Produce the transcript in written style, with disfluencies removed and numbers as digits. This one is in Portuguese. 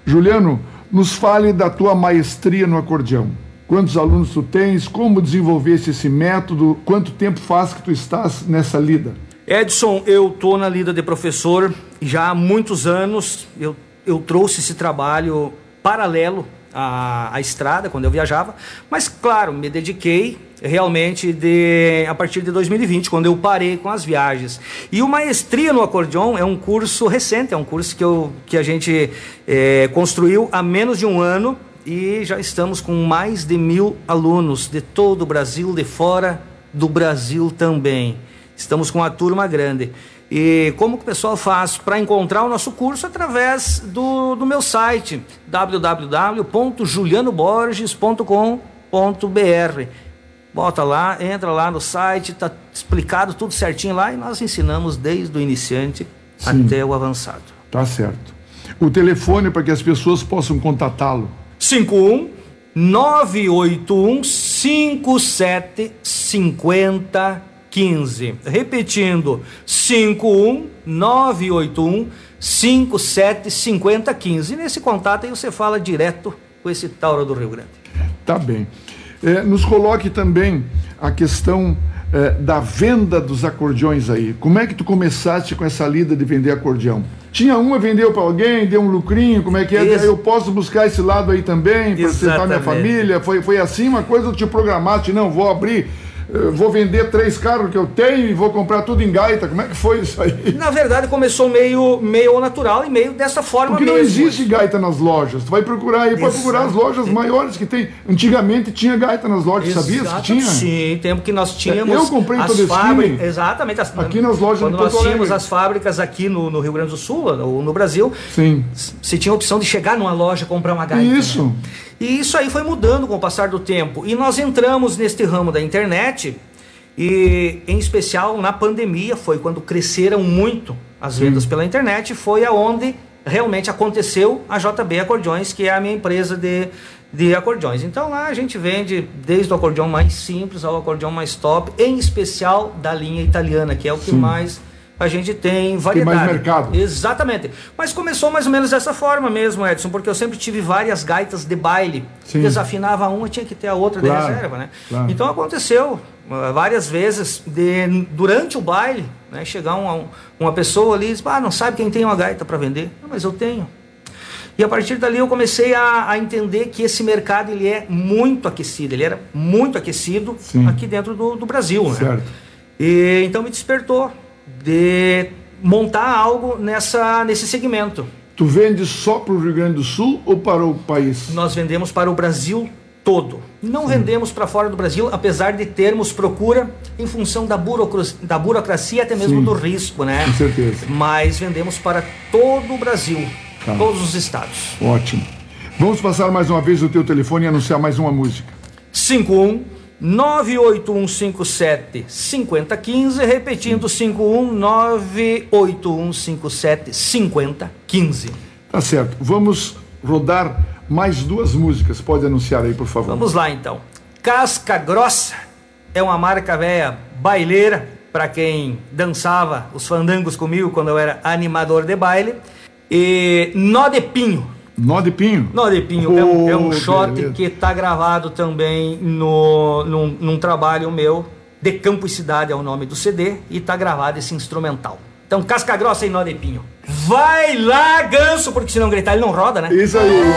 Juliano, nos fale da tua maestria no acordeão. Quantos alunos tu tens? Como desenvolveste esse método? Quanto tempo faz que tu estás nessa lida? Edson, eu tô na lida de professor já há muitos anos. Eu trouxe esse trabalho paralelo à estrada, quando eu viajava. Mas, claro, me dediquei realmente a partir de 2020, quando eu parei com as viagens. E o Maestria no Acordeon é um curso recente, é um curso que a gente construiu há menos de um ano e já estamos com mais de 1.000 alunos de todo o Brasil, de fora do Brasil também. Estamos com uma turma grande. E como que o pessoal faz para encontrar o nosso curso? Através do meu site, www.julianoborges.com.br. Bota lá, entra lá no site, está explicado tudo certinho lá e nós ensinamos desde o iniciante até o avançado. Tá certo. O telefone para que as pessoas possam contatá-lo? 51-981-57-50-15. Repetindo, 51-981-57-50-15. E nesse contato aí você fala direto com esse Tauro do Rio Grande. Tá bem. Nos coloque também a questão da venda dos acordeões aí. Como é que tu começaste com essa lida de vender acordeão? Tinha uma, vendeu para alguém, deu um lucrinho, como é que é? Eu posso buscar esse lado aí também, para sustentar minha família? Foi assim uma coisa, tu te programaste, não, vou abrir, vou vender 3 carros que eu tenho e vou comprar tudo em gaita. Como é que foi isso aí? Na verdade começou meio natural e meio dessa forma porque mesmo. Porque não existe gaita nas lojas. Tu vai procurar aí, pode procurar as lojas maiores que tem. Antigamente tinha gaita nas lojas, sabias que tinha? Sim, tempo que nós tínhamos. Eu comprei toda fábricas. Exatamente. Aqui nas lojas quando nós tínhamos as fábricas aqui no Rio Grande do Sul, ou no Brasil, sim, você tinha a opção de chegar numa loja e comprar uma gaita. Isso. Né? E isso aí foi mudando com o passar do tempo. E nós entramos neste ramo da internet. E, em especial, na pandemia, foi quando cresceram muito as vendas pela internet, foi aonde realmente aconteceu a JB Acordeões, que é a minha empresa de acordeões. Então, lá a gente vende desde o acordeão mais simples ao acordeão mais top, em especial da linha italiana, que é o que mais a gente tem variedade. Tem mais mercado. Exatamente. Mas começou mais ou menos dessa forma mesmo, Edson, porque eu sempre tive várias gaitas de baile. Sim. Desafinava uma, tinha que ter a outra de reserva, né? Claro. Então aconteceu várias vezes durante o baile, né, chegar uma pessoa ali e dizer, não sabe quem tem uma gaita para vender? Não, mas eu tenho. E a partir dali eu comecei a entender que esse mercado ele é muito aquecido, ele era muito aquecido aqui dentro do Brasil. Certo. Né? E então me despertou de montar algo nesse segmento. Tu vende só para o Rio Grande do Sul ou para o país? Nós vendemos para o Brasil todo. Não vendemos para fora do Brasil, apesar de termos procura em função da burocracia, até mesmo do risco, né? Com certeza. Mas vendemos para todo o Brasil, todos os estados. Ótimo. Vamos passar mais uma vez o teu telefone e anunciar mais uma música. 51-98157-5015, repetindo 51-98157-5015. Tá certo. Vamos rodar mais 2 músicas. Pode anunciar aí, por favor. Vamos lá, então. Casca Grossa é uma marca velha baileira, para quem dançava os fandangos comigo quando eu era animador de baile. E Nó de Pinho. Nó de Pinho? Nó de Pinho é um shot que está gravado também num trabalho meu, De Campo e Cidade é o nome do CD, e está gravado esse instrumental. Então, Casca Grossa e Nó de Pinho. Vai lá, ganso, porque se não gritar ele não roda, né? Isso aí.